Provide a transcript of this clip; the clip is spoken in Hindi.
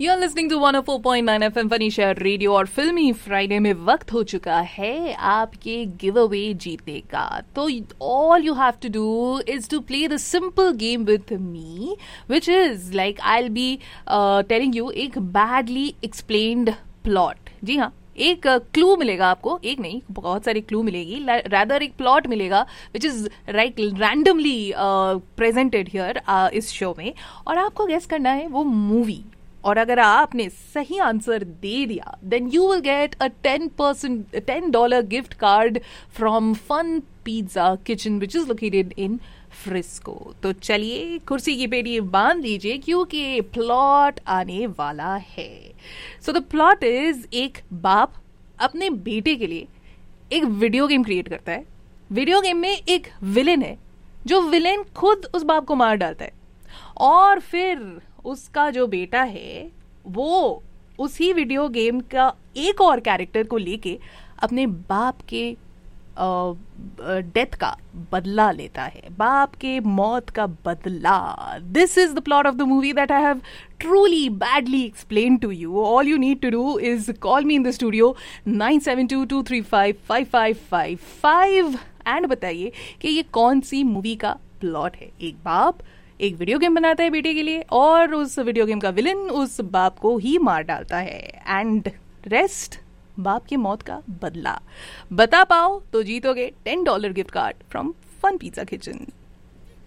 You're listening to 104.9 FM funny share radio और फिल्मी फ्राइडे में वक्त हो चुका है आपके गिव अवे जीतने का. तो all you have to do is to play the simple game with me, which is like I'll be telling you एक badly explained plot. जी हाँ, एक क्लू मिलेगा आपको, एक नहीं बहुत सारी क्लू मिलेगी, रादर एक प्लॉट मिलेगा which is right randomly presented here इस शो में, और आपको गेस करना है वो मूवी. और अगर आपने सही आंसर दे दिया then you will get a $10 gift card from fun pizza kitchen which is located in Frisco. तो चलिए कुर्सी की पेटी बांध लीजिए क्योंकि प्लॉट आने वाला है. सो द प्लॉट इज एक बाप अपने बेटे के लिए एक वीडियो गेम क्रिएट करता है. वीडियो गेम में एक विलेन है जो विलेन खुद उस बाप को मार डालता है, और फिर उसका जो बेटा है वो उसी वीडियो गेम का एक और कैरेक्टर को लेके अपने बाप के डेथ का बदला लेता है, बाप के मौत का बदला. This is the plot of the movie that I have truly badly explained to you. All you need to do is call me in the studio 972-235-5555 and बताइए कि ये कौन सी मूवी का प्लॉट है. एक बाप एक वीडियो गेम बनाता है बेटे के लिए और उस वीडियो गेम का विलन उस बाप को ही मार डालता है, एंड रेस्ट बाप की मौत का बदला. बता पाओ तो जीतोगे $10 gift card from fun pizza kitchen.